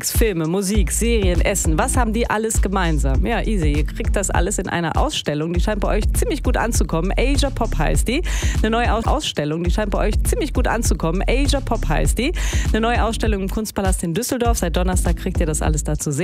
Comics, Filme, Musik, Serien, Essen. Was haben die alles gemeinsam? Ja, easy. Ihr kriegt das alles in einer Ausstellung. Die scheint bei euch ziemlich gut anzukommen. Asia Pop heißt die. Eine neue Ausstellung. Die scheint bei euch ziemlich gut anzukommen. Asia Pop heißt die. Eine neue Ausstellung im Kunstpalast in Düsseldorf. Seit Donnerstag kriegt ihr das alles da zu sehen.